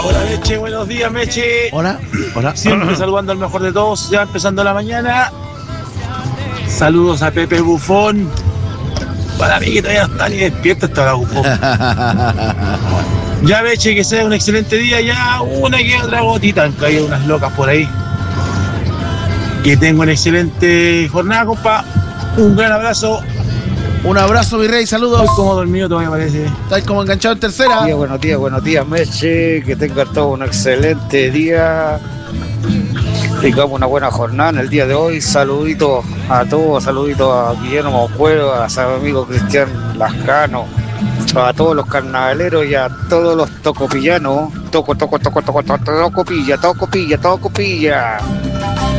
Hola Meche, buenos días Meche. Hola. Siempre saludando al mejor de todos, ya empezando la mañana. Saludos a Pepe Bufón. Para mí que todavía no está ni despierto hasta la Bufón. Ya Meche, que sea un excelente día, ya una que otra gotita, han caído unas locas por ahí. Que tenga una excelente jornada, compa. Un gran abrazo. Un abrazo, mi rey, saludos. Estoy como dormido todavía parece. Estáis como enganchado en tercera. Buenos días, Meche. Que tenga todo un excelente día. Tengamos una buena jornada en el día de hoy. Saluditos a todos, saluditos a Guillermo Cueva, a su amigo Cristian Lascano, a todos los carnavaleros y a todos los tocopillanos. Tocopilla.